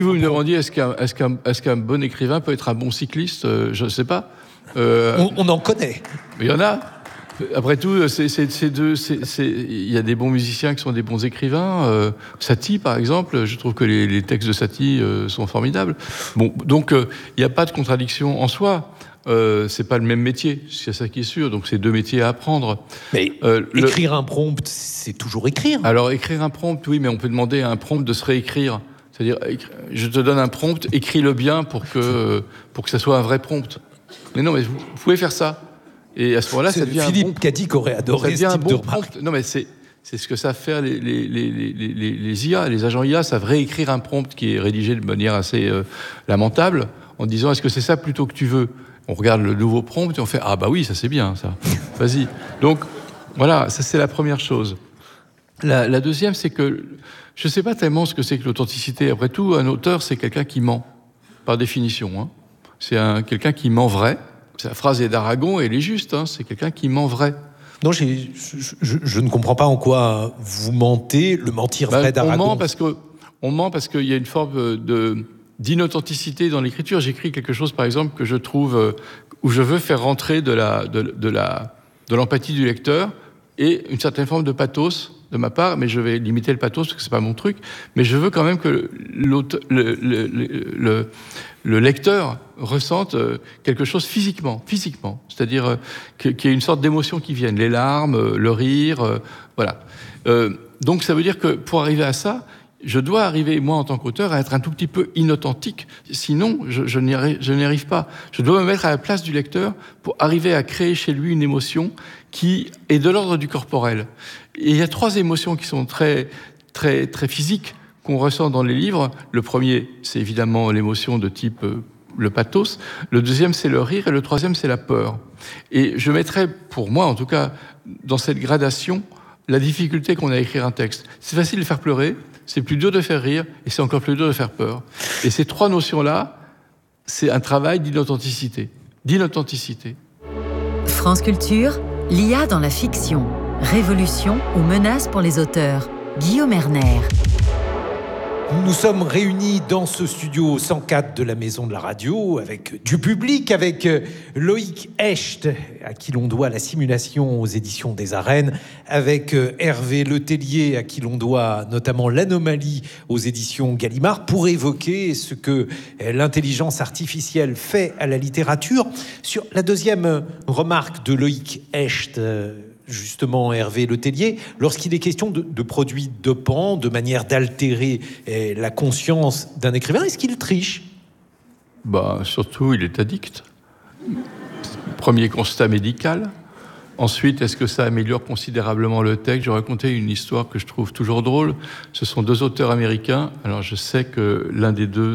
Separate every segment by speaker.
Speaker 1: Vous me demandiez, est-ce qu'un bon écrivain peut être un bon cycliste ? Je ne sais pas.
Speaker 2: On en connaît.
Speaker 1: Il y en a. Après tout, il y a des bons musiciens qui sont des bons écrivains. Satie, par exemple, je trouve que les textes de Satie sont formidables. Bon, donc il n'y a pas de contradiction en soi. C'est pas le même métier, c'est ça qui est sûr. Donc c'est deux métiers à apprendre.
Speaker 2: Mais écrire un prompt, c'est toujours écrire.
Speaker 1: Alors écrire un prompt, oui, mais on peut demander à un prompt de se réécrire. C'est-à-dire, je te donne un prompt, écris-le bien pour que ça soit un vrai prompt. Mais non, mais vous pouvez faire ça. Et à ce moment-là, ça devient
Speaker 2: Philippe Cadic aurait adoré ce type de remarque.
Speaker 1: Non, mais c'est ce que savent faire les IA. Les agents IA savent réécrire un prompt qui est rédigé de manière assez lamentable, en disant, est-ce que c'est ça plutôt que tu veux ? On regarde le nouveau prompt et on fait, ah bah oui, ça c'est bien, ça. Vas-y. Donc, voilà, ça c'est la première chose. La deuxième, c'est que je ne sais pas tellement ce que c'est que l'authenticité. Après tout, un auteur, c'est quelqu'un qui ment, par définition. Hein. C'est quelqu'un qui ment vrai. La phrase est d'Aragon et elle est juste. Hein. C'est quelqu'un qui ment vrai.
Speaker 2: Non, je ne comprends pas en quoi vous mentez, le mentir vrai d'Aragon.
Speaker 1: On ment parce qu'il y a une forme d'inauthenticité dans l'écriture. J'écris quelque chose, par exemple, que je trouve où je veux faire rentrer de l'empathie du lecteur et une certaine forme de pathos de ma part, mais je vais limiter le pathos parce que c'est pas mon truc. Mais je veux quand même que le lecteur ressente quelque chose physiquement, c'est-à-dire qu'il y ait une sorte d'émotion qui vienne, les larmes, le rire, voilà. Donc ça veut dire que pour arriver à ça, je dois arriver, moi, en tant qu'auteur, à être un tout petit peu inauthentique. Sinon, je n'y arrive pas. Je dois me mettre à la place du lecteur pour arriver à créer chez lui une émotion qui est de l'ordre du corporel. Et il y a 3 émotions qui sont très, très, très physiques qu'on ressent dans les livres. Le premier, c'est évidemment l'émotion de type le pathos. Le deuxième, c'est le rire. Et le troisième, c'est la peur. Et je mettrais, pour moi, en tout cas, dans cette gradation, la difficulté qu'on a à écrire un texte. C'est facile de faire pleurer. C'est plus dur de faire rire et c'est encore plus dur de faire peur. Et ces 3 notions-là, c'est un travail d'inauthenticité.
Speaker 3: France Culture, l'IA dans la fiction. Révolution ou menace pour les auteurs. Guillaume Erner.
Speaker 2: Nous sommes réunis dans ce studio 104 de la Maison de la Radio, avec du public, avec Loïc Hecht, à qui l'on doit la simulation aux éditions des Arènes, avec Hervé Letellier, à qui l'on doit notamment l'Anomalie aux éditions Gallimard, pour évoquer ce que l'intelligence artificielle fait à la littérature. Sur la deuxième remarque de Loïc Hecht, justement Hervé Letellier, lorsqu'il est question de produits dopants, de manière d'altérer la conscience d'un écrivain, est-ce qu'il triche ?
Speaker 1: Surtout, il est addict. Premier constat médical. Ensuite, est-ce que ça améliore considérablement le texte ? Je vais raconter une histoire que je trouve toujours drôle. Ce sont 2 auteurs américains. Alors, je sais que l'un des deux,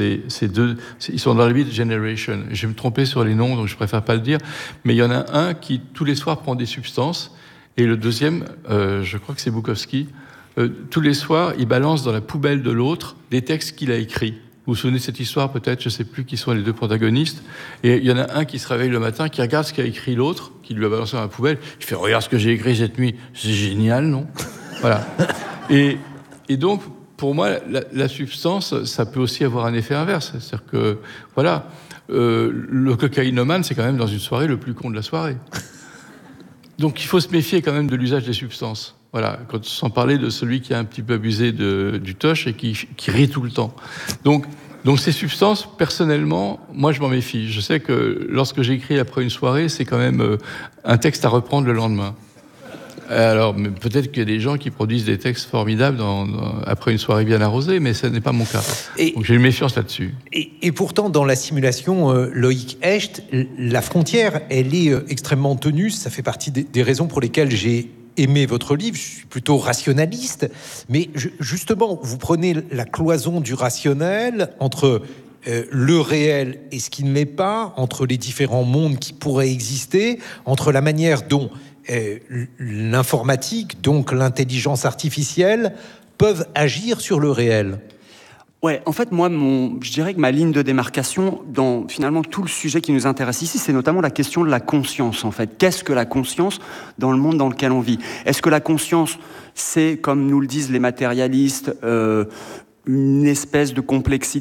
Speaker 1: ils sont dans la Beat Generation. Je vais me tromper sur les noms, donc je préfère pas le dire. Mais il y en a un qui, tous les soirs, prend des substances. Et le deuxième, je crois que c'est Bukowski. Tous les soirs, il balance dans la poubelle de l'autre des textes qu'il a écrits. Vous vous souvenez de cette histoire, peut-être, je ne sais plus qui sont les 2 protagonistes. Et il y en a un qui se réveille le matin, qui regarde ce qu'a écrit l'autre, qui lui a balancé dans la poubelle. Il fait « Regarde ce que j'ai écrit cette nuit. C'est génial, non ?» Voilà. Et donc, pour moi, la substance, ça peut aussi avoir un effet inverse. C'est-à-dire que, voilà, le cocaïnomane, c'est quand même dans une soirée le plus con de la soirée. Donc, il faut se méfier quand même de l'usage des substances. Voilà, sans parler de celui qui a un petit peu abusé du toche et qui rit tout le temps. Donc ces substances, personnellement, moi je m'en méfie. Je sais que lorsque j'écris après une soirée, c'est quand même un texte à reprendre le lendemain. Alors, peut-être qu'il y a des gens qui produisent des textes formidables après une soirée bien arrosée, mais ce n'est pas mon cas. Donc j'ai une méfiance là-dessus.
Speaker 2: Et pourtant, dans la simulation, Loïc Hecht, la frontière, elle est extrêmement tenue. Ça fait partie des raisons pour lesquelles j'ai aimé votre livre. Je suis plutôt rationaliste. Mais justement, vous prenez la cloison du rationnel entre le réel et ce qui ne l'est pas, entre les différents mondes qui pourraient exister, entre la manière dont l'informatique, donc l'intelligence artificielle, peuvent agir sur le réel.
Speaker 4: Ouais, en fait, moi, je dirais que ma ligne de démarcation dans finalement tout le sujet qui nous intéresse ici, c'est notamment la question de la conscience, en fait. Qu'est-ce que la conscience dans le monde dans lequel on vit ? Est-ce que la conscience, c'est, comme nous le disent les matérialistes, une espèce de complexité